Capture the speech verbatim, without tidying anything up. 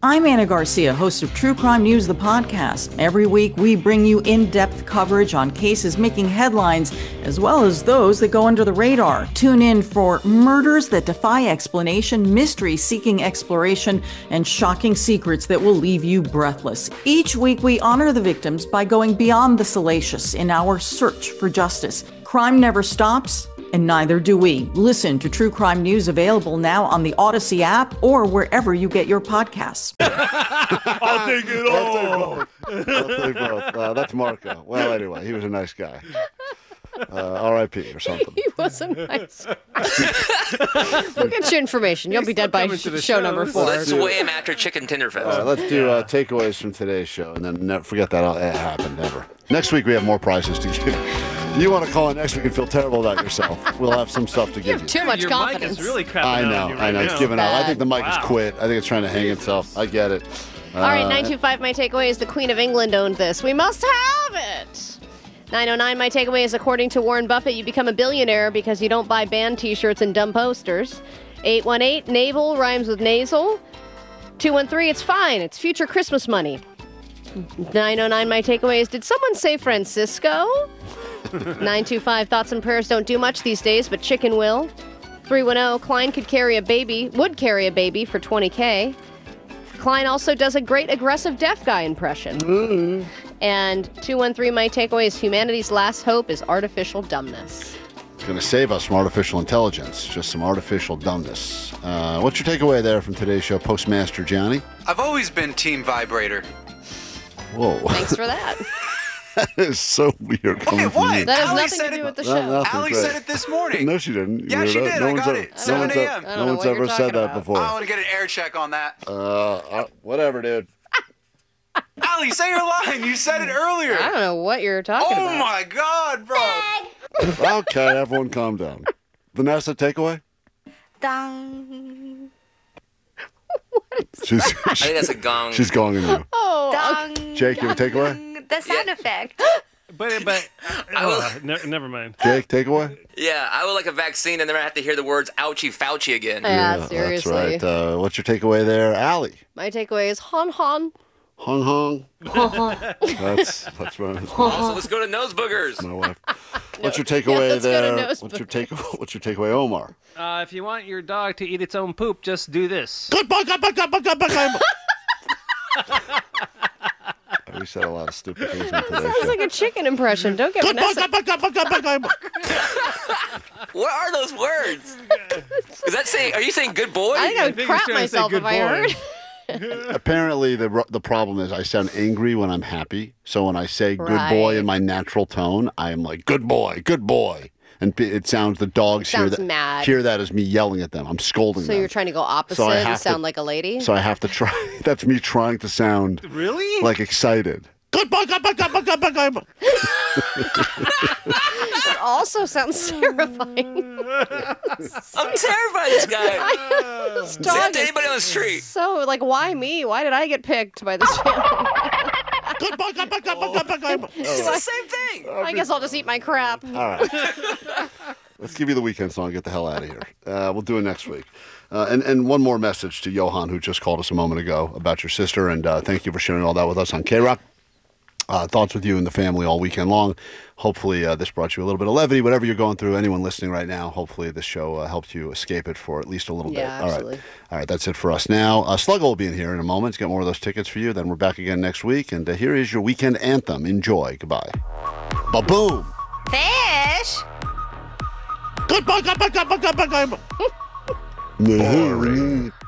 I'm Anna Garcia, host of True Crime News, the podcast. Every week, we bring you in-depth coverage on cases making headlines, as well as those that go under the radar. Tune in for murders that defy explanation, mysteries seeking exploration, and shocking secrets that will leave you breathless. Each week, we honor the victims by going beyond the salacious in our search for justice. Crime never stops, and neither do we. Listen to True Crime News, available now on the Odyssey app or wherever you get your podcasts. I'll take it all. I'll take both. I'll take both. Uh, that's Marco. Well, anyway, he was a nice guy. Uh, R I P or something. He was a nice guy. We'll get you information. You'll He's be dead still by coming sh- to the show show. number four. Let's weigh him after Chicken Tenderfest. Uh, let's do uh, takeaways from today's show, and then never forget that all- it happened, never. Next week, we have more prizes to give. You want to call in next week and feel terrible about yourself. We'll have some stuff to You give have you. too much Your confidence. mic is really crapping I out know, on you I right know. It's now. giving out. I Bad. think the mic Wow. has quit. I think it's trying to hang itself. I get it. All right, Uh, nine two five, my takeaway is the Queen of England owned this. We must have it. nine oh nine, my takeaway is, according to Warren Buffett, you become a billionaire because you don't buy band t-shirts and dumb posters. eight one eight, navel rhymes with nasal. two one three, it's fine. It's future Christmas money. nine oh nine, my takeaway is, did someone say Francisco? nine two five, thoughts and prayers don't do much these days, but chicken will. three one zero, Klein could carry a baby, would carry a baby for twenty K. Klein also does a great aggressive deaf guy impression. Mm. And two one three, my takeaway is, humanity's last hope is artificial dumbness. It's going to save us from artificial intelligence, just some artificial dumbness. Uh, what's your takeaway there from today's show, Postmaster Johnny? I've always been Team Vibrator. Whoa. Thanks for that. That is so weird coming from what? you. That has Allie nothing said to do it- with the No, show. nothing. Allie great. said it this morning. No, she didn't. You Yeah, she know did. that? I one's got ever- it. No seven one's, a ever- m I don't no know one's what you're ever said talking that about. before. I want to get an air check on that. Uh, uh, whatever, dude. Allie, say your line. You said it earlier. I don't know what you're talking Oh about. my God, bro. Okay, everyone calm down. Vanessa, takeaway? Dong. She's, I think that's a gong. she's going in you. Oh, Dong. Jake, you have a takeaway? The sound Yeah. effect. But, but I will- oh, ne- never mind. Jake, takeaway? Yeah, I would like a vaccine and then I have to hear the words ouchie Fauci again. yeah, seriously. That's right. Uh, what's your takeaway there? Allie? My takeaway is hon hon. Hung hung. That's, that's right. Also, let's go to nose boogers. My wife. What's your Yeah, takeaway let's go to there? nose What's your take? What's your takeaway, Omar? Uh, if you want your dog to eat its own poop, just do this. Goodbye, goodbye, goodbye, goodbye, goodbye. We said a lot of stupid things on today's Sounds show. like a chicken impression. Don't get Goodbye, Vanessa. goodbye, goodbye, goodbye, goodbye. What are those words? Is that saying? Are you saying good boy? I think I would think he's crap trying to say myself good if I boy. heard. Apparently, the the problem is I sound angry when I'm happy. So when I say "good Right. boy" in my natural tone, I am like "good boy, good boy," and p- it sounds the dogs hear Sounds that mad. hear that as me yelling at them. I'm scolding So them. you're trying to go opposite So I and have to- sound like a lady? So I have to try. That's me trying to sound Really? like excited. Goodbye, goodbye, goodbye, goodbye, goodbye. It also sounds terrifying. I'm terrified of this guy. This Say dog that to is anybody on the street. so, like, why me? Why did I get picked by this family? Goodbye, goodbye, goodbye, goodbye, goodbye. It's the same thing. I guess I'll just eat my crap. All right. Let's give you the weekend song. Get the hell out of here. Uh, we'll do it next week. Uh, and, and one more message to Johan, who just called us a moment ago about your sister. And uh, thank you for sharing all that with us on K-Rock. Uh, thoughts with you and the family all weekend long. Hopefully uh, this brought you a little bit of levity. Whatever you're going through, anyone listening right now, hopefully this show uh, helped you escape it for at least a little Yeah, bit. All absolutely. right. All right, that's it for us now. Uh, Sluggo will be in here in a moment. He's got more of those tickets for you. Then we're back again next week. And uh, here is your weekend anthem. Enjoy. Goodbye. Ba-boom. Fish. Goodbye, goodbye, goodbye, goodbye, goodbye. Boring.